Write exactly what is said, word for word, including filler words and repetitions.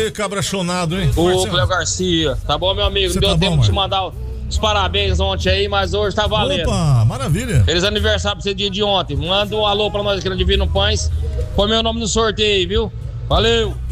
Ê, cabra chonado, hein? Ô, Cléo Garcia. Tá bom, meu amigo? Você Não deu tá tempo bom, de te Marcos? mandar os parabéns ontem aí, mas hoje tá valendo. Opa, maravilha. Feliz aniversário pra você dia de ontem. Manda um alô pra nós aqui no Divino Pães. Põe meu nome no sorteio, viu? Valeu!